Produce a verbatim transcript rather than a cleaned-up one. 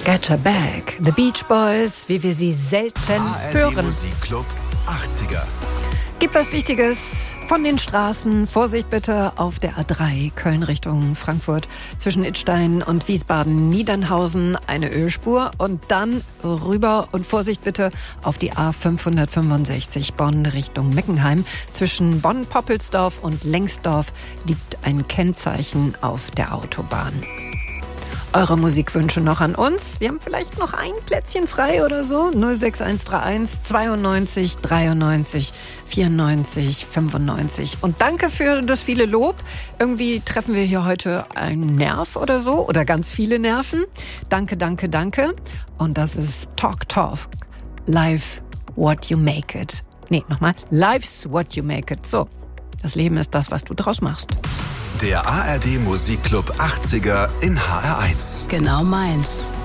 Get Her Back, The Beach Boys, wie wir sie selten A R D hören. Musikclub achtziger. Gibt was Wichtiges von den Straßen. Vorsicht bitte auf der A drei, Köln Richtung Frankfurt, zwischen Idstein und Wiesbaden-Niedernhausen eine Ölspur und dann rüber und Vorsicht bitte auf die A fünfhundertfünfundsechzig Bonn Richtung Meckenheim. Zwischen Bonn-Poppelsdorf und Lengsdorf liegt ein Kennzeichen auf der Autobahn. Eure Musikwünsche noch an uns. Wir haben vielleicht noch ein Plätzchen frei oder so. null sechs eins drei eins zweiundneunzig dreiundneunzig vierundneunzig fünfundneunzig. Und danke für das viele Lob. Irgendwie treffen wir hier heute einen Nerv oder so. Oder ganz viele Nerven. Danke, danke, danke. Und das ist Talk Talk. Life what you make it. Nee, nochmal. Life's what you make it. So. Das Leben ist das, was du draus machst. Der A R D Musikclub achtziger in H R eins. Genau meins.